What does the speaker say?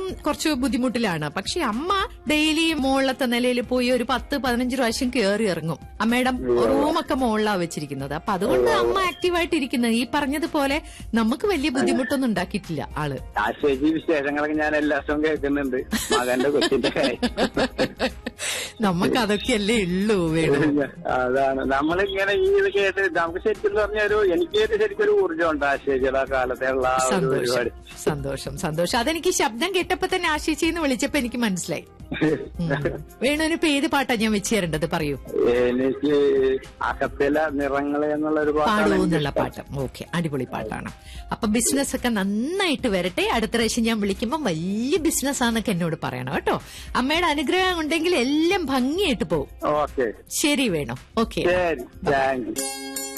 കുറച്ച് ബുദ്ധിമുട്ടിലാണ്. പക്ഷെ അമ്മ ഡെയിലി മുകളിലത്തെ നിലയിൽ പോയി ഒരു 10-15 പ്രാവശ്യം കയറി ഇറങ്ങും. അമ്മയുടെ റൂമൊക്കെ മുകളിലാണ് വെച്ചിരിക്കുന്നത്. അപ്പൊ അതുകൊണ്ട് അമ്മ ആക്റ്റീവായിട്ട് ഇരിക്കുന്നത്. ഈ പറഞ്ഞതുപോലെ നമുക്ക് വലിയ ബുദ്ധിമുട്ടൊന്നും ഉണ്ടാക്കിയിട്ടില്ല ആള്. വിശേഷങ്ങളൊക്കെ ഞാൻ എല്ലാ ദിവസവും കേൾക്കുന്നുണ്ട് മകന്റെ കൊച്ചിന്റെ കാര്യം. നമുക്ക് അതൊക്കെയല്ലേ ഉള്ളൂ വേണം. അതാണ് നമ്മളിങ്ങനെ ഈ ഇത് കേട്ട് നമുക്ക് ശരിക്കും പറഞ്ഞ എനിക്ക് ശരിക്കും ഒരു ഊർജ്ജം ഉണ്ട് ആശേച്ചിയുടെ കാലത്തുള്ള പരിപാടി. സന്തോഷം. അതെനിക്ക് ശബ്ദം കേട്ടപ്പോ തന്നെ ആശേച്ചിന്ന് വിളിച്ചപ്പോ എനിക്ക് മനസ്സിലായി. വേണുവിന് ഇപ്പൊ ഏത് പാട്ടാ ഞാൻ വെച്ച് തരേണ്ടത് പറയൂ. എനിക്ക് അകത്തിലെ നിറങ്ങളെ എന്നുള്ള പാടുന്നുള്ള പാട്ട്. ഓക്കെ, അടിപൊളി പാട്ടാണ്. അപ്പൊ ബിസിനസ് ഒക്കെ നന്നായിട്ട് വരട്ടെ. അടുത്ത പ്രാവശ്യം ഞാൻ വിളിക്കുമ്പോ വലിയ ബിസിനസ് ആണെന്നൊക്കെ എന്നോട് പറയണം കേട്ടോ. അമ്മയുടെ അനുഗ്രഹം ഉണ്ടെങ്കിൽ എല്ലാം ഭംഗിയായിട്ട് പോകും. ശരി വേണു. Okay, thank you.